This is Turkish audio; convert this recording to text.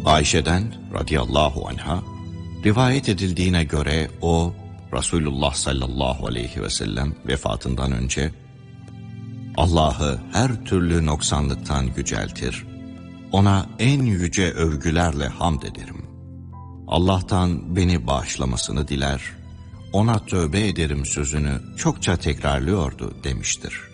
Ayşe'den radıyallahu anha rivayet edildiğine göre o Resulullah sallallahu aleyhi ve sellem vefatından önce Allah'ı her türlü noksanlıktan yüceltir, ona en yüce övgülerle hamd ederim. Allah'tan beni bağışlamasını diler, ona tövbe ederim sözünü çokça tekrarlıyordu demiştir.